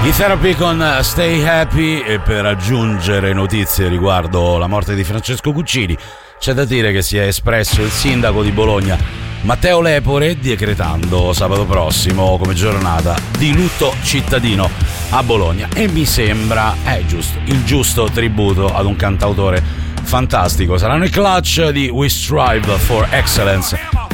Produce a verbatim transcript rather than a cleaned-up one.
In Therapy con Stay Happy. E per aggiungere notizie riguardo la morte di Francesco Guccini, c'è da dire che si è espresso il sindaco di Bologna Matteo Lepore, decretando sabato prossimo come giornata di lutto cittadino a Bologna, e mi sembra è giusto, il giusto tributo ad un cantautore fantastico. Saranno i Clutch di We Strive for Excellence